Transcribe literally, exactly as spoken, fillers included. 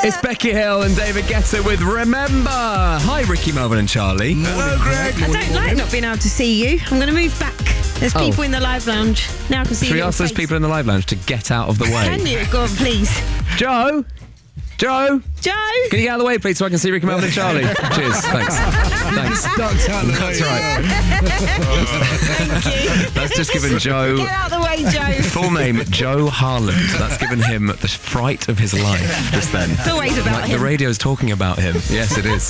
It's Becky Hill and David Guetta with Remember. Hi, Ricky, Melvin and Charlie. Hello, Greg. I don't like not being able to see you. I'm going to move back. There's Oh. people in the live lounge. Now I can see Should we your ask those face. people in the live lounge to get out of the way? Can you? Go on, please. Joe? Joe? Joe? Can you get out of the way, please, so I can see Ricky, Melvin and Charlie? Cheers. Thanks. Thanks. Ducked out the That's way. right. Thank you. That's just given Joe... Get out of the way, Joe. Full name, Joe Harland. That's given him the fright of his life just then. It's always about Like him. the radio's talking about him. Yes, it is.